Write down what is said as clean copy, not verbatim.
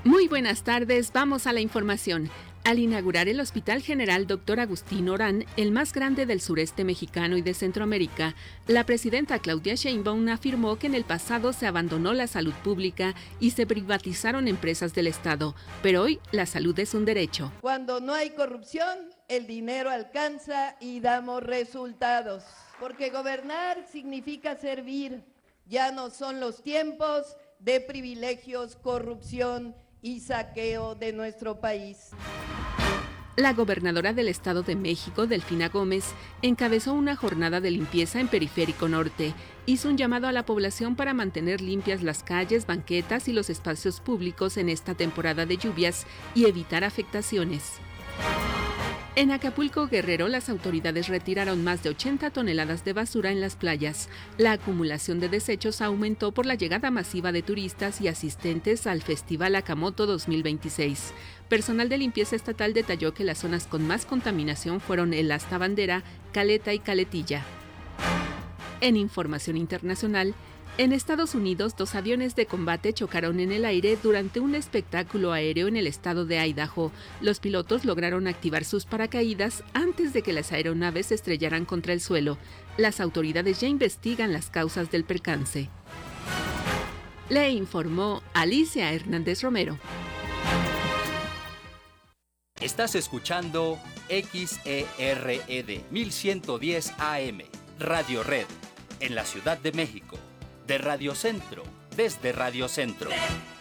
Muy buenas tardes, vamos a la información. Al inaugurar el Hospital General Dr. Agustín Orán, el más grande del sureste mexicano y de Centroamérica, la presidenta Claudia Sheinbaum afirmó que en el pasado se abandonó la salud pública y se privatizaron empresas del Estado, pero hoy la salud es un derecho. Cuando no hay corrupción, el dinero alcanza y damos resultados, porque gobernar significa servir. Ya no son los tiempos de privilegios, corrupción y saqueo de nuestro país. La gobernadora del Estado de México, Delfina Gómez, encabezó una jornada de limpieza en Periférico Norte. Hizo un llamado a la población para mantener limpias las calles, banquetas y los espacios públicos en esta temporada de lluvias y evitar afectaciones. En Acapulco, Guerrero, las autoridades retiraron más de 80 toneladas de basura en las playas. La acumulación de desechos aumentó por la llegada masiva de turistas y asistentes al Festival Acamoto 2026. Personal de limpieza estatal detalló que las zonas con más contaminación fueron el Asta Bandera, Caleta y Caletilla. En información internacional, en Estados Unidos, 2 aviones de combate chocaron en el aire durante un espectáculo aéreo en el estado de Idaho. Los pilotos lograron activar sus paracaídas antes de que las aeronaves se estrellaran contra el suelo. Las autoridades ya investigan las causas del percance. Le informó Alicia Hernández Romero. Estás escuchando XERED 1110 AM, Radio Red, en la Ciudad de México. De Radio Centro, desde Radio Centro.